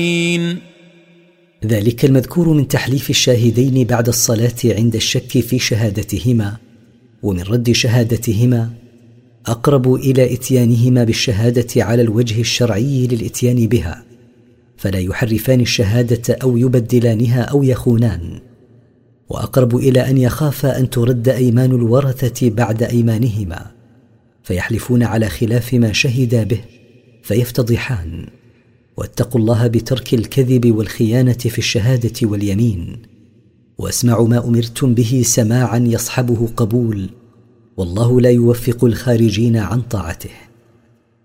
ذلك المذكور من تحليف الشاهدين بعد الصلاة عند الشك في شهادتهما ومن رد شهادتهما أقرب إلى إتيانهما بالشهادة على الوجه الشرعي للإتيان بها، فلا يحرفان الشهادة أو يبدلانها أو يخونان، وأقرب إلى أن يخافا أن ترد أيمان الورثة بعد أيمانهما فيحلفون على خلاف ما شهدا به فيفتضحان. واتقوا الله بترك الكذب والخيانة في الشهادة واليمين، واسمعوا ما أمرتم به سماعا يصحبه قبول، والله لا يوفق الخارجين عن طاعته.